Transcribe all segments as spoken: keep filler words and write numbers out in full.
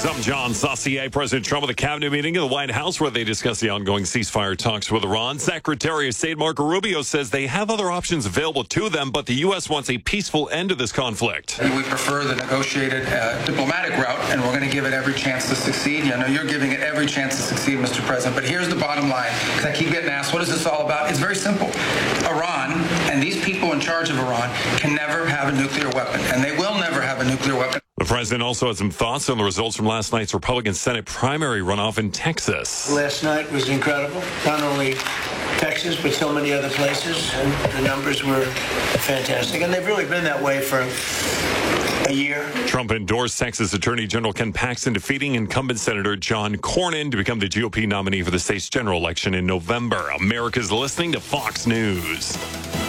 I'm John Saucier. President Trump at the cabinet meeting in the White House where they discussed the ongoing ceasefire talks with Iran. Secretary of State Marco Rubio says they have other options available to them, but the U S wants a peaceful end to this conflict. We prefer the negotiated uh, diplomatic route, and we're going to give it every chance to succeed. I know you're giving it every chance to succeed, Mister President, but here's the bottom line, because I keep getting asked, what is this all about? It's very simple. Iran and these people in charge of Iran can never have a nuclear weapon, and they will never have a nuclear weapon. The president also had some thoughts on the results from last night's Republican Senate primary runoff in Texas. Last night was incredible. Not only Texas, but so many other places, and the numbers were fantastic. And they've really been that way for a year. Trump endorsed Texas Attorney General Ken Paxton defeating incumbent Senator John Cornyn to become the G O P nominee for the state's general election in November. America's listening to Fox News.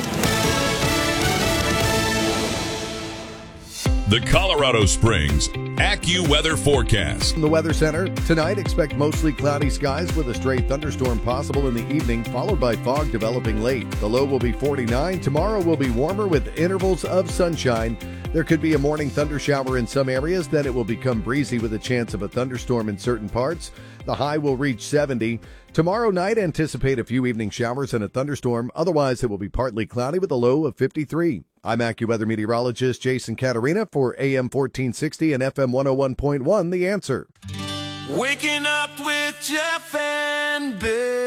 The Colorado Springs AccuWeather forecast. From the Weather Center, tonight expect mostly cloudy skies with a stray thunderstorm possible in the evening, followed by fog developing late. The low will be forty-nine. Tomorrow will be warmer with intervals of sunshine. There could be a morning thunder shower in some areas, then it will become breezy with a chance of a thunderstorm in certain parts. The high will reach seventy. Tomorrow night, anticipate a few evening showers and a thunderstorm. Otherwise, it will be partly cloudy with a low of fifty-three. I'm AccuWeather meteorologist Jason Caterina for A M fourteen sixty and F M one oh one point one, The Answer. Waking up with Jeff and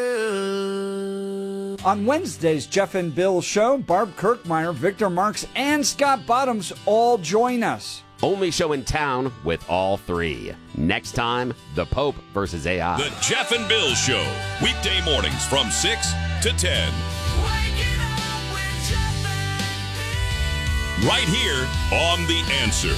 Bill. On Wednesday's Jeff and Bill show, Barb Kirkmeyer, Victor Marks, and Scott Bottoms all join us. Only show in town with all three. Next time, the Pope versus A I. The Jeff and Bill Show. Weekday mornings from six to ten. Right here on The Answer.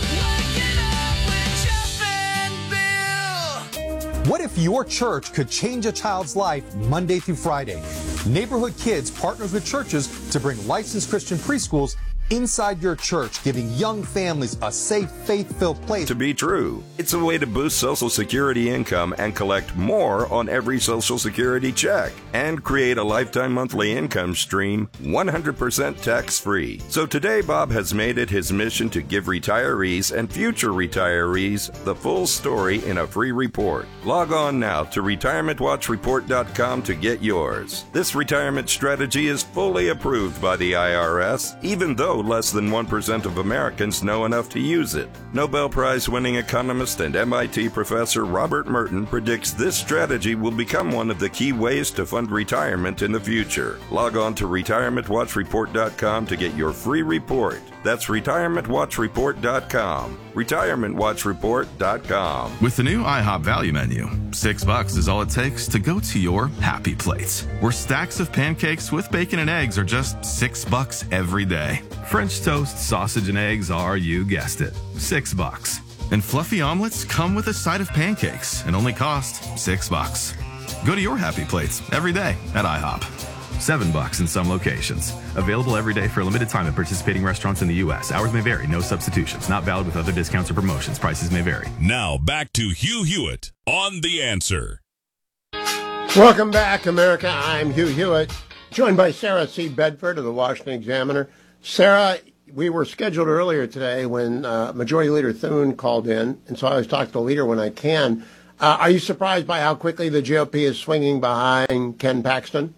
What if your church could change a child's life Monday through Friday? Neighborhood Kids partners with churches to bring licensed Christian preschools inside your church, giving young families a safe, faith-filled place. To be true, it's a way to boost Social Security income and collect more on every Social Security check and create a lifetime monthly income stream one hundred percent tax-free. So today, Bob has made it his mission to give retirees and future retirees the full story in a free report. Log on now to retirement watch report dot com to get yours. This retirement strategy is fully approved by the I R S, even though less than one percent of Americans know enough to use it. Nobel Prize-winning economist and M I T professor Robert Merton predicts this strategy will become one of the key ways to fund retirement in the future. Log on to retirement watch report dot com to get your free report. That's retirement watch report dot com. retirement watch report dot com. With the new IHOP value menu, six bucks is all it takes to go to your happy place, where stacks of pancakes with bacon and eggs are just six bucks every day. French toast, sausage, and eggs are, you guessed it, six bucks. And fluffy omelets come with a side of pancakes and only cost six bucks. Go to your happy plates every day at IHOP. Seven bucks in some locations. Available every day for a limited time at participating restaurants in the U S. Hours may vary. No substitutions. Not valid with other discounts or promotions. Prices may vary. Now back to Hugh Hewitt on The Answer. Welcome back, America. I'm Hugh Hewitt, joined by Sarah C. Bedford of the Washington Examiner. Sarah, we were scheduled earlier today when uh, Majority Leader Thune called in, and so I always talk to the leader when I can. Uh, are you surprised by how quickly the G O P is swinging behind Ken Paxton?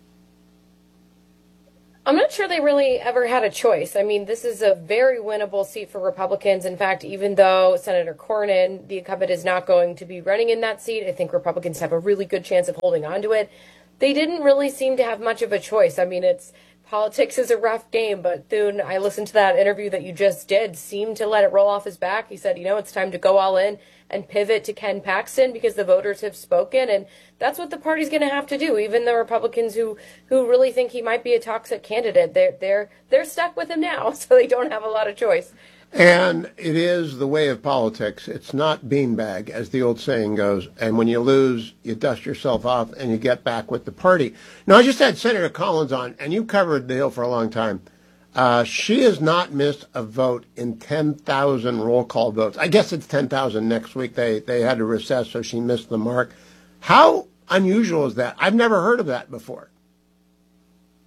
I'm not sure they really ever had a choice. I mean, this is a very winnable seat for Republicans. In fact, even though Senator Cornyn, the incumbent, is not going to be running in that seat, I think Republicans have a really good chance of holding on to it. They didn't really seem to have much of a choice. I mean, it's politics is a rough game, but Thune, I listened to that interview that you just did, seemed to let it roll off his back. He said, you know, it's time to go all in and pivot to Ken Paxton because the voters have spoken, and that's what the party's going to have to do. Even the Republicans who, who really think he might be a toxic candidate, they're they're they're stuck with him now, so they don't have a lot of choice. And it is the way of politics. It's not beanbag, as the old saying goes. And when you lose, you dust yourself off and you get back with the party. Now, I just had Senator Collins on, and you covered the Hill for a long time. Uh, she has not missed a vote in ten thousand roll call votes. I guess it's ten thousand next week. They they had to recess, so she missed the mark. How unusual is that? I've never heard of that before.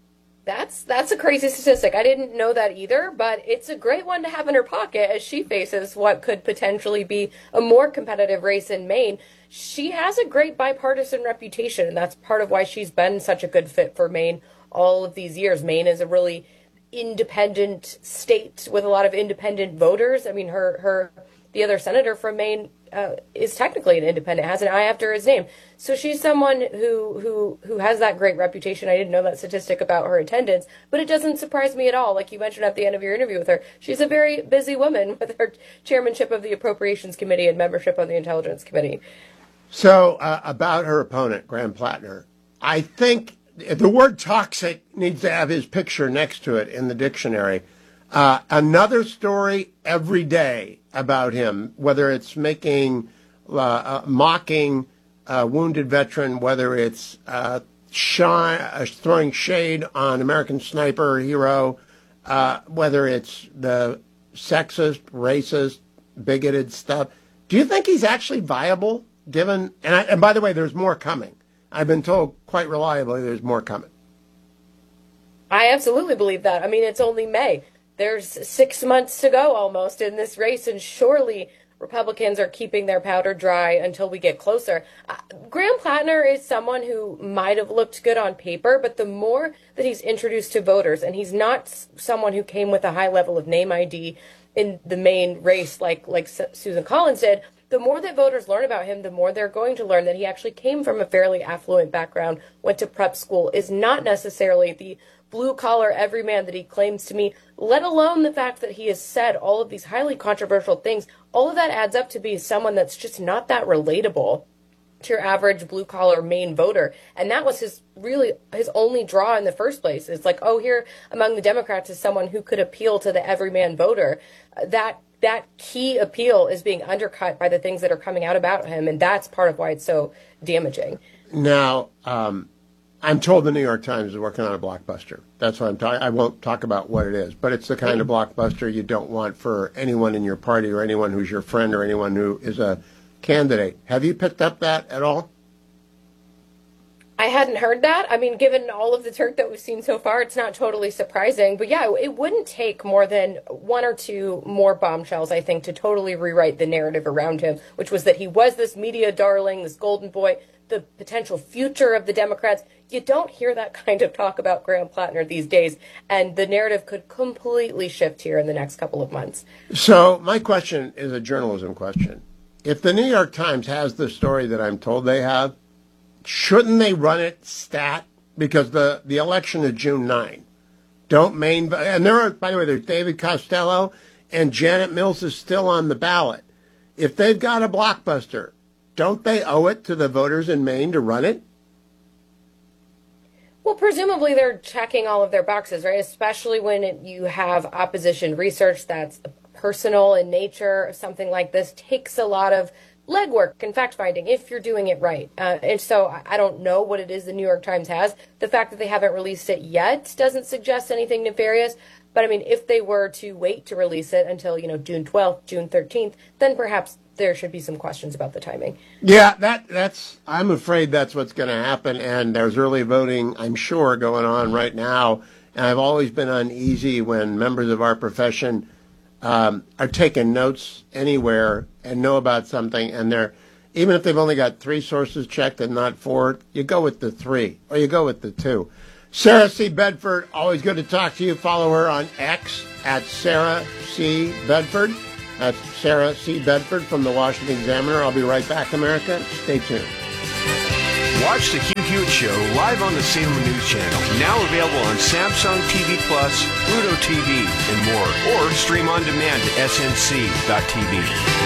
That's that's a crazy statistic. I didn't know that either, but it's a great one to have in her pocket as she faces what could potentially be a more competitive race in Maine. She has a great bipartisan reputation, and that's part of why she's been such a good fit for Maine all of these years. Maine is a really independent state with a lot of independent voters. I mean, her her the other senator from Maine uh, is technically an independent, has an I after his name. So she's someone who who who has that great reputation. I didn't know that statistic about her attendance, but it doesn't surprise me at all. Like you mentioned at the end of your interview with her, she's a very busy woman with her chairmanship of the Appropriations Committee and membership on the Intelligence Committee. So uh, about her opponent, Graham Plattner, I think the word toxic needs to have his picture next to it in the dictionary. Uh, another story every day about him, whether it's making, uh, uh, mocking a wounded veteran, whether it's uh, shy, uh, throwing shade on American Sniper hero, uh, whether it's the sexist, racist, bigoted stuff. Do you think he's actually viable, given, and, I, and by the way, there's more coming. I've been told quite reliably there's more coming. I absolutely believe that. I mean, it's only May. There's six months to go almost in this race, and surely Republicans are keeping their powder dry until we get closer. Uh, Graham Plattner is someone who might have looked good on paper, but the more that he's introduced to voters, and he's not s- someone who came with a high level of name I D in the main race like, like S- Susan Collins did, the more that voters learn about him, the more they're going to learn that he actually came from a fairly affluent background, went to prep school, is not necessarily the blue-collar everyman that he claims to be, let alone the fact that he has said all of these highly controversial things. All of that adds up to be someone that's just not that relatable to your average blue-collar Maine voter. And that was his really his only draw in the first place. It's like, oh, here among the Democrats is someone who could appeal to the everyman voter. That that key appeal is being undercut by the things that are coming out about him, and that's part of why it's so damaging. Now, um, I'm told the New York Times is working on a blockbuster. That's what I'm talking. I won't talk about what it is, but it's the kind of blockbuster you don't want for anyone in your party or anyone who's your friend or anyone who is a candidate. Have you picked up that at all? I hadn't heard that. I mean, given all of the Turk that we've seen so far, it's not totally surprising. But yeah, it wouldn't take more than one or two more bombshells, I think, to totally rewrite the narrative around him, which was that he was this media darling, this golden boy, the potential future of the Democrats. You don't hear that kind of talk about Graham Plattner these days, and the narrative could completely shift here in the next couple of months. So my question is a journalism question. If the New York Times has the story that I'm told they have, shouldn't they run it stat? Because the, the election is June ninth. Don't Maine, and there are, by the way, there's David Costello and Janet Mills is still on the ballot. If they've got a blockbuster, don't they owe it to the voters in Maine to run it? Well, presumably they're checking all of their boxes, right? Especially when it, you have opposition research that's personal in nature. Something like this takes a lot of legwork and fact-finding if you're doing it right. Uh, and so I don't know what it is the New York Times has. The fact that they haven't released it yet doesn't suggest anything nefarious. But, I mean, if they were to wait to release it until, you know, June twelfth, June thirteenth, then perhaps there should be some questions about the timing. Yeah, that that's. I'm afraid that's what's going to happen. And there's early voting, I'm sure, going on right now. And I've always been uneasy when members of our profession um, are taking notes anywhere and know about something, and they're, even if they've only got three sources checked and not four, you go with the three, or you go with the two. Sarah C. Bedford, always good to talk to you. Follow her on X at Sarah C. Bedford. That's Sarah C. Bedford from the Washington Examiner. I'll be right back, America. Stay tuned. Watch the Hugh Hewitt Show live on the Salem News Channel. Now available on Samsung T V Plus, Pluto T V, and more. Or stream on demand at S N C dot T V.